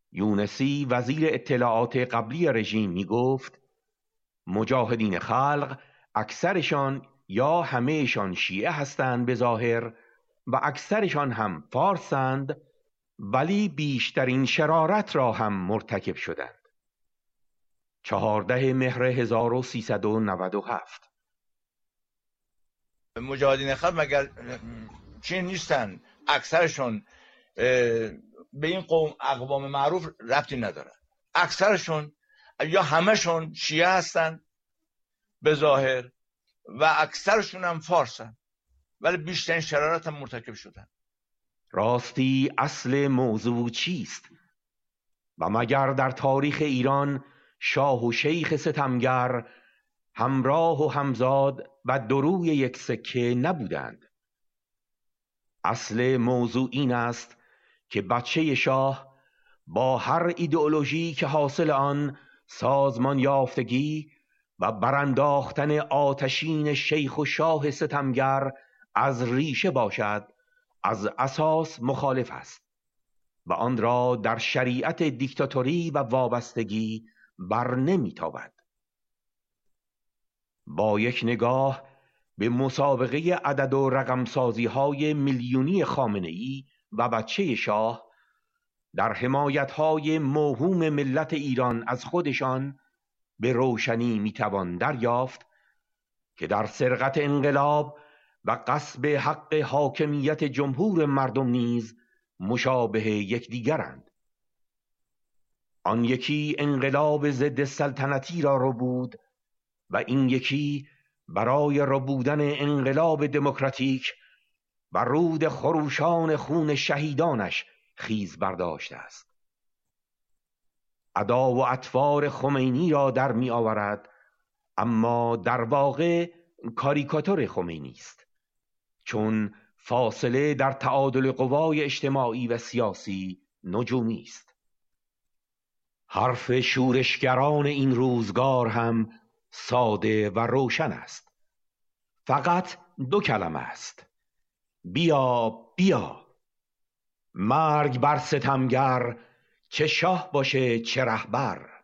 یونسی وزیر اطلاعات قبلی رژیم می گفت مجاهدین خلق اکثرشان یا همهشان شیعه هستند به ظاهر و اکثرشان هم فارسند، ولی بیشترین شرارت را هم مرتکب شدند. 14 مهر 1397. مجاهدین خلق مگر چین نیستن؟ اکثرشون به این اقوام معروف ربطی ندارن. اکثرشون یا همشون شیعه هستن به ظاهر و اکثرشون هم فارسن، ولی بیشترین شرارت هم مرتکب شدن. راستی اصل موضوع چیست؟ و مگر در تاریخ ایران شاه و شیخ ستمگر همراه و همزاد و دروی یک سکه نبودند؟ اصل موضوع این است که بچه شاه با هر ایدئولوژی که حاصل آن سازمان یافتگی و برانداختن آتشین شیخ و شاه ستمگر از ریشه باشد، از اساس مخالف است و آن را در شریعت دیکتاتوری و وابستگی بر نمیتابد. با یک نگاه به مسابقه عدد و رقمسازی های میلیونی خامنه‌ای و بچه شاه در حمایت های موهوم ملت ایران از خودشان به روشنی میتوان دریافت که در سرقت انقلاب و غصب حق حاکمیت جمهور مردم نیز مشابه یکدیگرند. آن یکی انقلاب ضد سلطنتی را ربود و این یکی برای ربودن انقلاب دموکراتیک و رود خروشان خون شهیدانش خیز برداشته است. ادا و اطوار خمینی را در می آورد، اما در واقع کاریکاتور خمینی است، چون فاصله در تعادل قوای اجتماعی و سیاسی نجومی است. حرف شورشگران این روزگار هم ساده و روشن است. فقط دو کلمه است: بیا بیا. مرگ بر ستمگر، چه شاه باشه چه رهبر.